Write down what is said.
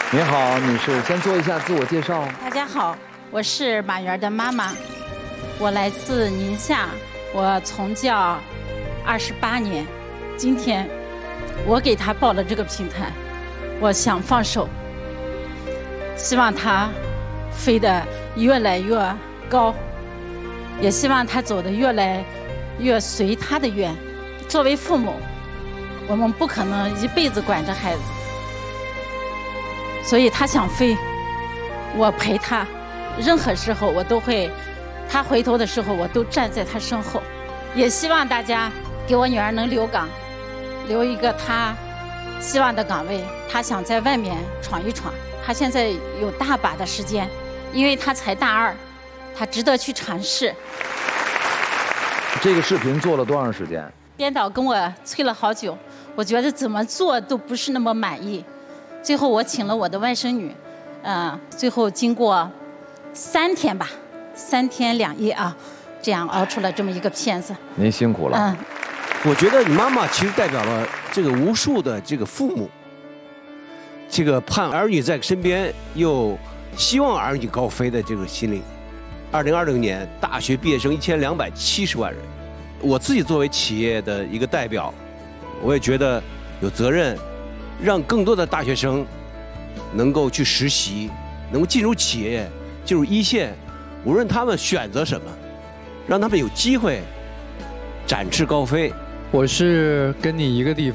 您好，女士，先做一下自我介绍。 大家好，我是马媛的妈妈，我来自宁夏，我从教28年，今天我给她报了这个平台，我想放手，希望她飞得越来越高，也希望她走得越来越随她的愿。作为父母，我们不可能一辈子管着孩子。所以他想飞，我陪他，任何时候我都会，他回头的时候我都站在他身后。也希望大家给我女儿能留岗，留一个她希望的岗位。她想在外面闯一闯，她现在有大把的时间，因为她才大2，她值得去尝试。 这个视频做了多长时间？ 编导跟我催了好久，我觉得怎么做都不是那么满意。最后我请了我的外甥女，最后经过3天吧，3天2夜啊，这样熬出了这么一个片子。 您辛苦了。 我觉得你妈妈其实代表了这个无数的这个父母，这个盼儿女在身边又希望儿女高飞的这个心理。2020年大学毕业生1270万人，我自己作为企业的一个代表，我也觉得有责任。让更多的大学生能够去实习，能够进入企业，进入一线，无论他们选择什么，让他们有机会展翅高飞。 我是跟你一个地方。